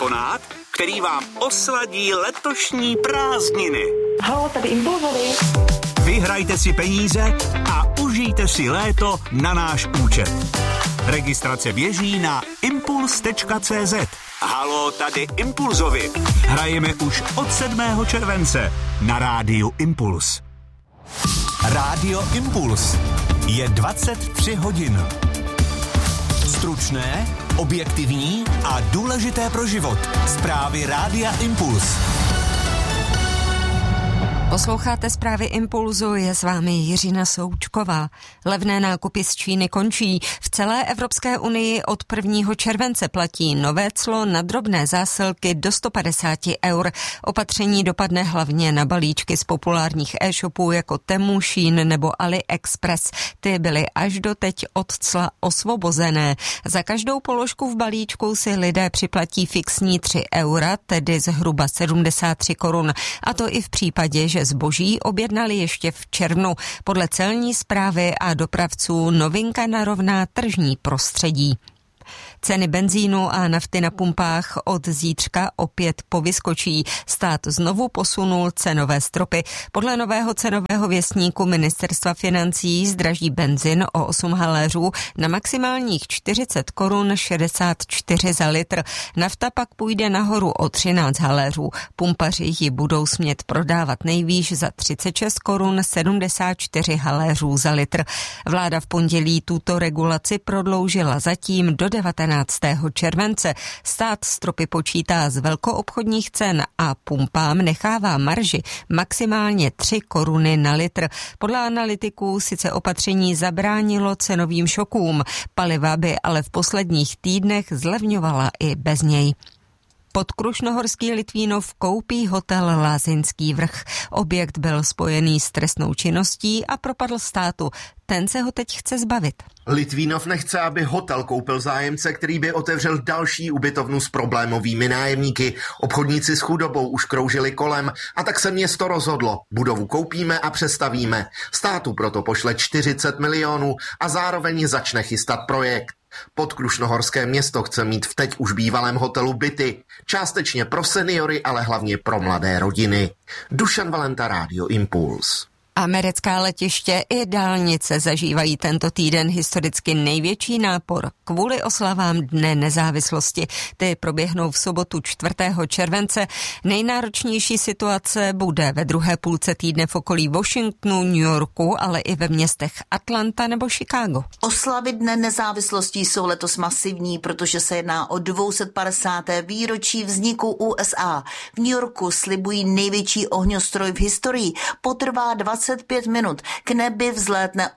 telefonát, který vám osladí letošní prázdniny. Haló, tady Impulzovi. Vyhrajte si peníze a užijte si léto na náš účet. Registrace běží na impuls.cz. Haló, tady Impulzovi. Hrajeme už od 7. července na rádiu Impuls. Rádio Impuls. Je 23 hodin. Stručné, objektivní a důležité pro život. Zprávy Rádia Impuls. Posloucháte zprávy Impulzu, je s vámi Jiřina Součková. Levné nákupy z Číny končí. V celé Evropské unii od 1. července platí nové clo na drobné zásilky do 150 eur. Opatření dopadne hlavně na balíčky z populárních e-shopů jako Temu, Shein nebo AliExpress. Ty byly až doteď od cla osvobozené. Za každou položku v balíčku si lidé připlatí fixní 3 eura, tedy zhruba 73 korun. A to i v případě, že zboží objednali ještě v červnu. Podle celní správy a dopravců novinka narovná tržní prostředí. Ceny benzínu a nafty na pumpách od zítřka opět povyskočí. Stát znovu posunul cenové stropy. Podle nového cenového věstníku Ministerstva financí zdraží benzin o 8 haléřů na maximálních 40 korun 64 za litr. Nafta pak půjde nahoru o 13 haléřů. Pumpaři ji budou smět prodávat nejvýš za 36 korun 74 haléřů za litr. Vláda v pondělí tuto regulaci prodloužila zatím do 19. července. Stát stropy počítá z velkoobchodních cen a pumpám nechává marži maximálně 3 koruny na litr. Podle analytiků sice opatření zabránilo cenovým šokům. Paliva by ale v posledních týdnech zlevňovala i bez něj. Podkrušnohorský Litvínov koupí hotel Lázeňský vrch. Objekt byl spojený s trestnou činností a propadl státu. Ten se ho teď chce zbavit. Litvínov nechce, aby hotel koupil zájemce, který by otevřel další ubytovnu s problémovými nájemníky. Obchodníci s chudobou už kroužili kolem a tak se město rozhodlo. Budovu koupíme a přestavíme. Státu proto pošle 40 milionů a zároveň začne chystat projekt. Podkrušnohorské město chce mít v teď už bývalém hotelu byty. Částečně pro seniory, ale hlavně pro mladé rodiny. Dušan Valenta, Rádio Impuls. Americká letiště i dálnice zažívají tento týden historicky největší nápor kvůli oslavám Dne nezávislosti. Ty proběhnou v sobotu 4. července. Nejnáročnější situace bude ve druhé půlce týdne v okolí Washingtonu, New Yorku, ale i ve městech Atlanta nebo Chicago. Oslavy Dne nezávislosti jsou letos masivní, protože se jedná o 250. výročí vzniku USA. V New Yorku slibují největší ohňostroj v historii. Potrvá 25 minut. K nebi vzlétne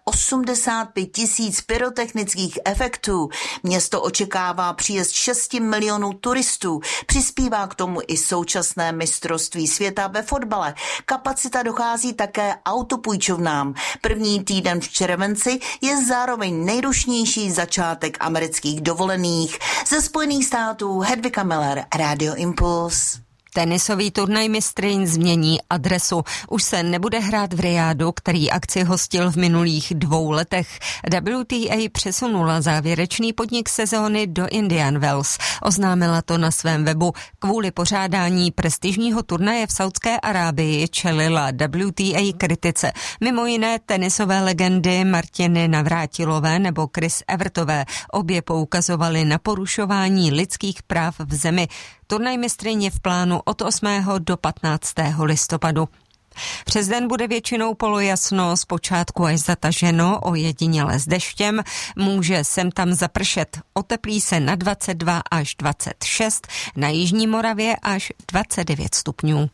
85 000 pyrotechnických efektů. Město očekává příjezd 6 milionů turistů. Přispívá k tomu i současné mistrovství světa ve fotbale. Kapacita dochází také autopůjčovnám. První týden v červenci je zároveň nejrušnější začátek amerických dovolených. Ze Spojených států Hedvika Miller, Radio Impuls. Tenisový turnaj mistryň změní adresu. Už se nebude hrát v Riádu, který akci hostil v minulých 2 letech. WTA přesunula závěrečný podnik sezóny do Indian Wells. Oznámila to na svém webu. Kvůli pořádání prestižního turnaje v Saudské Arábii čelila WTA kritice. Mimo jiné tenisové legendy Martiny Navrátilové nebo Chris Evertové. Obě poukazovaly na porušování lidských práv v zemi. Turnaj mistryň je v plánu od 8. do 15. listopadu. Přes den bude většinou polojasno, zpočátku až zataženo, ojediněle s deštěm, může sem tam zapršet. Oteplí se na 22 až 26, na jižní Moravě až 29 stupňů.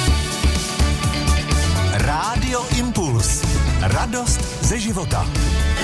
Rádio Impuls. Radost ze života.